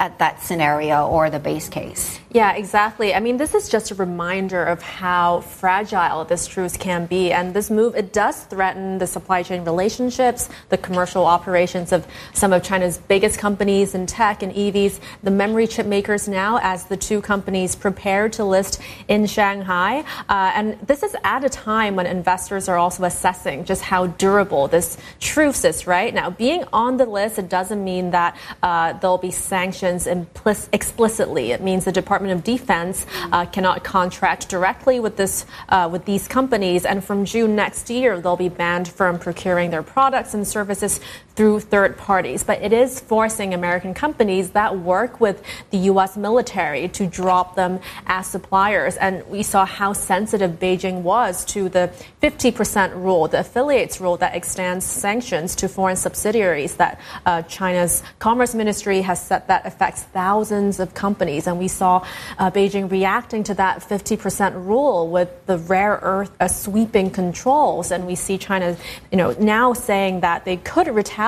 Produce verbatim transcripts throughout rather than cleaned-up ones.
at that scenario or the base case. Yeah, exactly. I mean, this is just a reminder of how fragile this truce can be. And this move, it does threaten the supply chain relationships, the commercial operations of some of China's biggest companies in tech and E Vs, the memory chip makers now, as the two companies prepare to list in Shanghai. Uh, and this is at a time when investors are also assessing just how durable this truce is, right? Now, being on the list, it doesn't mean that uh, there'll be sanctions implic- explicitly. It means the Department of Defense uh, cannot contract directly with this uh, with these companies, and from June next year they'll be banned from procuring their products and services through third parties. But it is forcing American companies that work with the U S military to drop them as suppliers. And we saw how sensitive Beijing was to the fifty percent rule, the affiliates rule that extends sanctions to foreign subsidiaries that uh, China's Commerce Ministry has said that affects thousands of companies. And we saw uh, Beijing reacting to that fifty percent rule with the rare earth uh, sweeping controls. And we see China, you know, now saying that they could retaliate.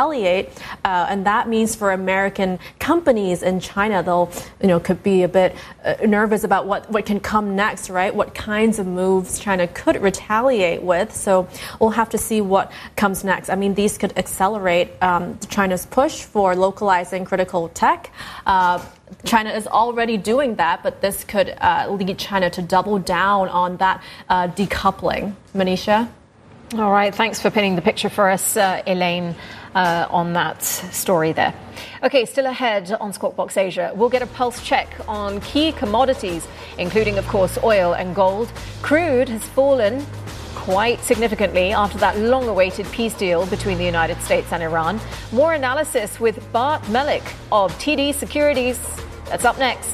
Uh, and that means for American companies in China, they'll, you know, could be a bit uh, nervous about what, what can come next, right? What kinds of moves China could retaliate with. So we'll have to see what comes next. I mean, these could accelerate um, China's push for localizing critical tech. Uh, China is already doing that, but this could uh, lead China to double down on that uh, decoupling. Manisha? All right. Thanks for painting the picture for us, uh, Elaine, uh, on that story there. Okay, still ahead on Squawk Box Asia, we'll get a pulse check on key commodities, including, of course, oil and gold. Crude has fallen quite significantly after that long-awaited peace deal between the United States and Iran. More analysis with Bart Mellick of T D Securities. That's up next.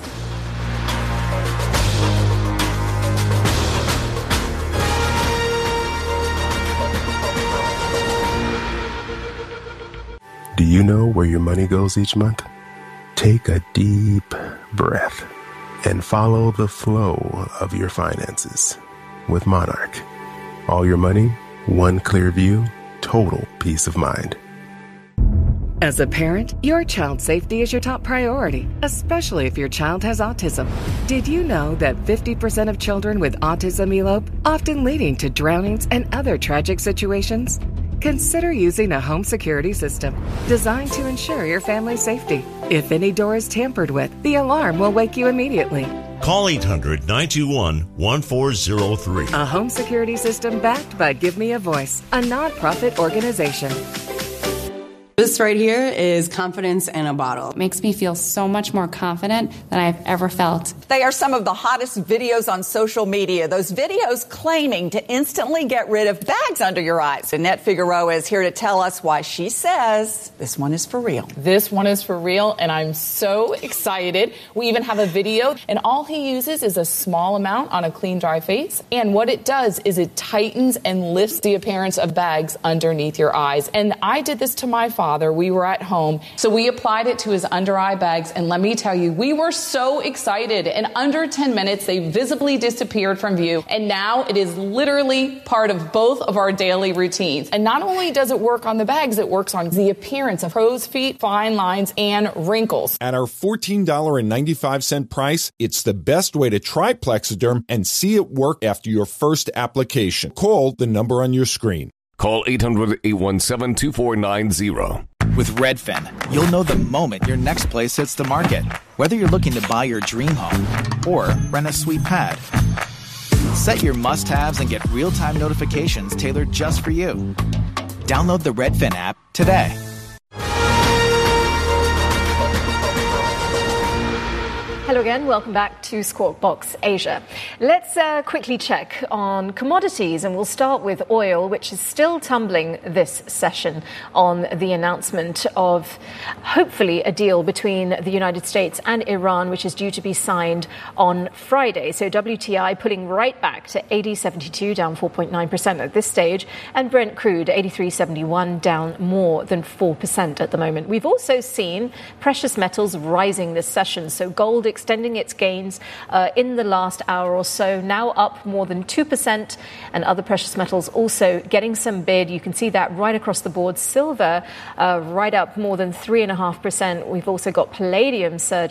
Do you know where your money goes each month? Take a deep breath and follow the flow of your finances with Monarch. All your money, one clear view, total peace of mind. As a parent, your child's safety is your top priority, especially if your child has autism. Did you know that fifty percent of children with autism elope, often leading to drownings and other tragic situations? Consider using a home security system designed to ensure your family's safety. If any door is tampered with, the alarm will wake you immediately. Call eight hundred, nine two one, one four zero three. A home security system backed by Give Me a Voice, a nonprofit organization. This right here is confidence in a bottle. It makes me feel so much more confident than I've ever felt. They are some of the hottest videos on social media. Those videos claiming to instantly get rid of bags under your eyes. Annette Figueroa is here to tell us why she says this one is for real. This one is for real, and I'm so excited. We even have a video, and all he uses is a small amount on a clean, dry face. And what it does is it tightens and lifts the appearance of bags underneath your eyes. And I did this to my father. We were at home, so we applied it to his under eye bags, and let me tell you, we were so excited. In under ten minutes, they visibly disappeared from view, and now it is literally part of both of our daily routines. And not only does it work on the bags, it works on the appearance of crow's feet, fine lines, and wrinkles. At our fourteen ninety-five price, it's the best way to try Plexiderm and see it work after your first application. Call the number on your screen. Call eight hundred, eight one seven, two four nine zero. With Redfin, you'll know the moment your next place hits the market. Whether you're looking to buy your dream home or rent a sweet pad. Set your must-haves and get real-time notifications tailored just for you. Download the Redfin app today. Hello again. Welcome back to Squawk Box Asia. Let's uh, quickly check on commodities, and we'll start with oil, which is still tumbling this session on the announcement of hopefully a deal between the United States and Iran, which is due to be signed on Friday. So W T I pulling right back to eighty seventy-two, down four point nine percent at this stage, and Brent crude eighty-three seventy-one, down more than four percent at the moment. We've also seen precious metals rising this session, so gold extending its gains uh, in the last hour or so, now up more than two percent, and other precious metals also getting some bid. You can see that right across the board. Silver uh, right up more than three point five percent. We've also got palladium surging